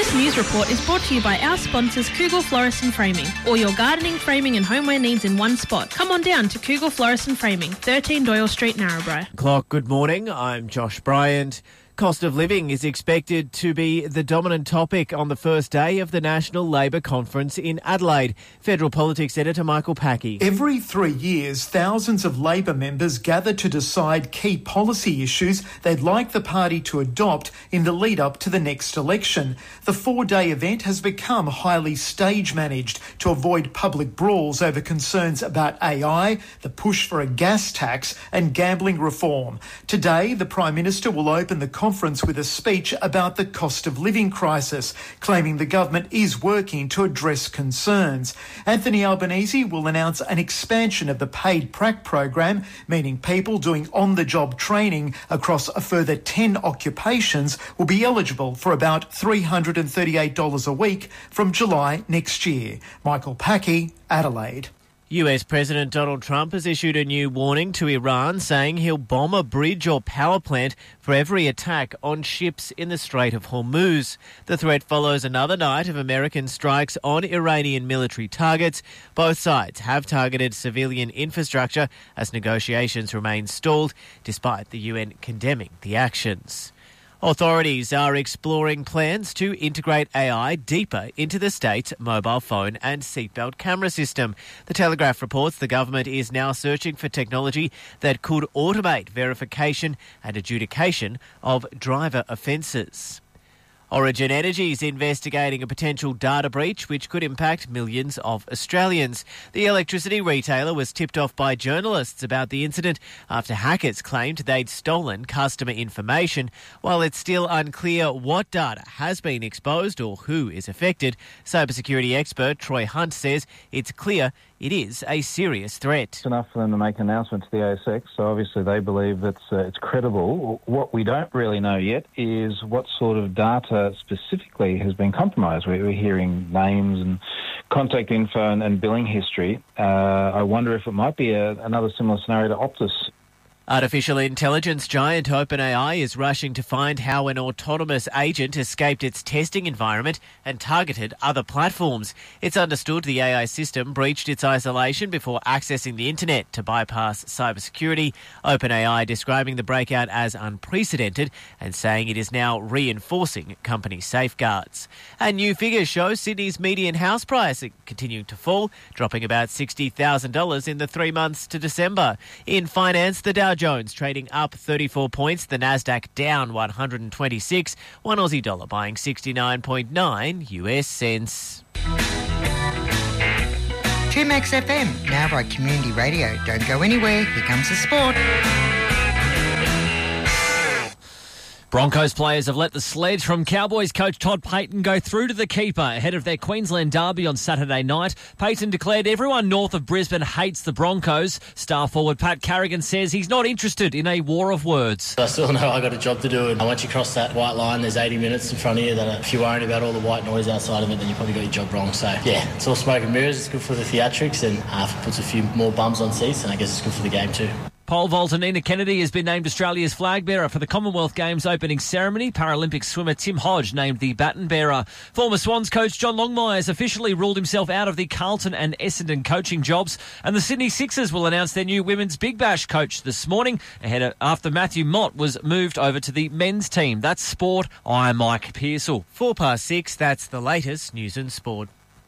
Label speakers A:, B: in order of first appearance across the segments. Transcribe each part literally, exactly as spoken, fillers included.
A: This news report is brought to you by our sponsors Kugel Florist and Framing. All your gardening, framing and homeware needs in one spot. Come on down to Kugel Florist and Framing, thirteen Doyle Street, Narrabri.
B: Clock, good morning. I'm Josh Bryant. Cost of living is expected to be the dominant topic on the first day of the National Labor Conference in Adelaide. Federal Politics Editor Michael Packey.
C: Every three years, thousands of Labor members gather to decide key policy issues they'd like the party to adopt in the lead up to the next election. The four-day event has become highly stage-managed to avoid public brawls over concerns about A I, the push for a gas tax and gambling reform. Today, the Prime Minister will open the conference with a speech about the cost of living crisis, claiming the government is working to address concerns. Anthony Albanese will announce an expansion of the paid prac program, meaning people doing on-the-job training across a further ten occupations will be eligible for about three hundred thirty-eight dollars a week from July next year. Michael Packey, Adelaide.
B: U S President Donald Trump has issued a new warning to Iran, saying he'll bomb a bridge or power plant for every attack on ships in the Strait of Hormuz. The threat follows another night of American strikes on Iranian military targets. Both sides have targeted civilian infrastructure as negotiations remain stalled, despite the U N condemning the actions. Authorities are exploring plans to integrate A I deeper into the state's mobile phone and seatbelt camera system. The Telegraph reports the government is now searching for technology that could automate verification and adjudication of driver offences. Origin Energy is investigating a potential data breach which could impact millions of Australians. The electricity retailer was tipped off by journalists about the incident after hackers claimed they'd stolen customer information. While it's still unclear what data has been exposed or who is affected, cybersecurity expert Troy Hunt says it's clear it is a serious threat.
D: It's enough for them to make an announcement to the A S X, so obviously they believe it's, uh, it's credible. What we don't really know yet is what sort of data specifically has been compromised. We're hearing names and contact info and, and billing history. Uh, I wonder if it might be a, another similar scenario to Optus.
B: Artificial intelligence giant OpenAI is rushing to find how an autonomous agent escaped its testing environment and targeted other platforms. It's understood the A I system breached its isolation before accessing the internet to bypass cybersecurity. OpenAI describing the breakout as unprecedented and saying it is now reinforcing company safeguards. And new figures show Sydney's median house price continuing to fall, dropping about sixty thousand dollars in the three months to December. In finance, the Dow Jones trading up thirty-four points, the Nasdaq down one hundred twenty-six, one Aussie dollar buying sixty-nine point nine U S cents.
E: two Max F M, now by Community Radio. Don't go anywhere, here comes the sport.
F: Broncos players have let the sledge from Cowboys coach Todd Payten go through to the keeper ahead of their Queensland derby on Saturday night. Payten declared everyone north of Brisbane hates the Broncos. Star forward Pat Carrigan says he's not interested in a war of words.
G: I still know I got a job to do, and once you cross that white line, there's eighty minutes in front of you. That if you're worried about all the white noise outside of it, then you probably got your job wrong. So yeah, it's all smoke and mirrors. It's good for the theatrics, and uh, if it puts a few more bums on seats, and I guess it's good for the game too.
F: Pole vaulter Nina Kennedy has been named Australia's flag bearer for the Commonwealth Games opening ceremony. Paralympic swimmer Tim Hodge named the baton bearer. Former Swans coach John Longmire has officially ruled himself out of the Carlton and Essendon coaching jobs, and the Sydney Sixers will announce their new women's Big Bash coach this morning, ahead of, after Matthew Mott was moved over to the men's team. That's sport. I'm Mike Pearsall.
B: Four past six, that's the latest news and sport.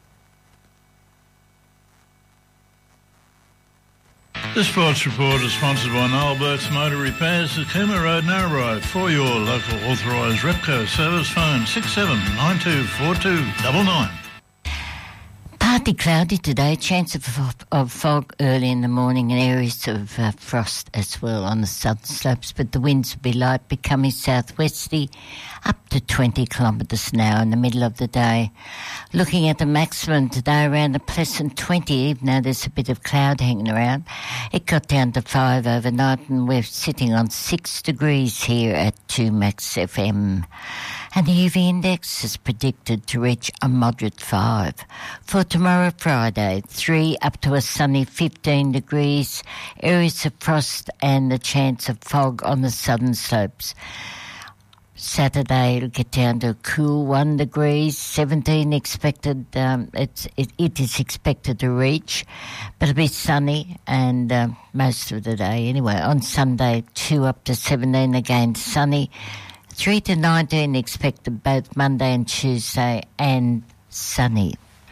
H: The Sports Report is sponsored by Noel Burke's Motor Repairs at Cooma Road, Narrabri. For your local authorised Repco service, phone six seven nine two four two nine nine.
I: Partly cloudy today, chance of, of fog early in the morning and areas of uh, frost as well on the southern slopes, but the winds will be light, becoming southwesterly up to twenty kilometres an hour in the middle of the day. Looking at the maximum today, around a pleasant twenty, even though there's a bit of cloud hanging around. It got down to five overnight, and we're sitting on six degrees here at two Max F M. And the U V index is predicted to reach a moderate five. For tomorrow, Friday, three up to a sunny fifteen degrees, areas of frost and the chance of fog on the southern slopes. Saturday it'll get down to a cool one degrees, seventeen expected. Um, it's it, it is expected to reach, but it'll be sunny and uh, most of the day anyway. On Sunday, two up to seventeen again, sunny. Three to nineteen expected both Monday and Tuesday, and sunny.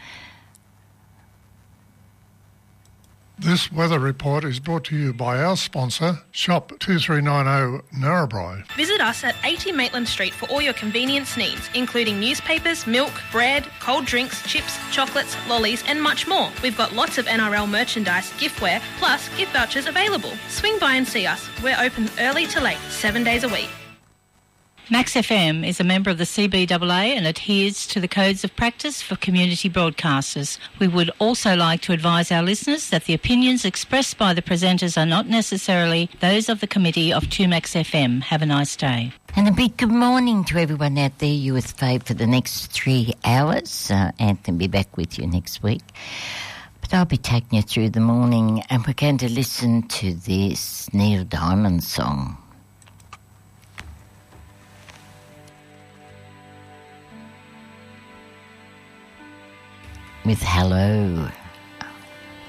J: This weather report is brought to you by our sponsor, Shop two three nine zero Narrabri.
A: Visit us at eighty Maitland Street for all your convenience needs, including newspapers, milk, bread, cold drinks, chips, chocolates, lollies and much more. We've got lots of N R L merchandise, giftware, plus gift vouchers available. Swing by and see us. We're open early to late, seven days a week.
K: Max F M is a member of the C B A A and adheres to the codes of practice for community broadcasters. We would also like to advise our listeners that the opinions expressed by the presenters are not necessarily those of the committee of two Max F M. Have a nice day.
I: And a big good morning to everyone out there. You with Faye for the next three hours. Uh, Anthony will be back with you next week. But I'll be taking you through the morning, and we're going to listen to this Neil Diamond song. With Hello.